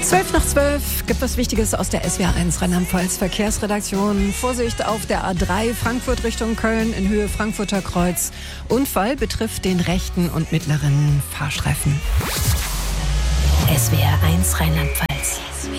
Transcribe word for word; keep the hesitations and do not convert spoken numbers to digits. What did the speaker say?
Zwölf nach zwölf gibt was Wichtiges aus der S W R eins Rheinland-Pfalz Verkehrsredaktion. Vorsicht auf der A drei Frankfurt Richtung Köln in Höhe Frankfurter Kreuz. Unfall betrifft den rechten und mittleren Fahrstreifen. S W R eins Rheinland-Pfalz.